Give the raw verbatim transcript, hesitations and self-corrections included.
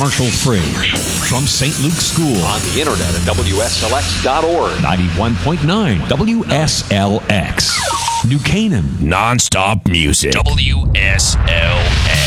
commercial-free. From Saint Luke's School. On the internet at W S L X dot org. ninety-one point nine W S L X. New Canaan. Non-stop music. W S L X.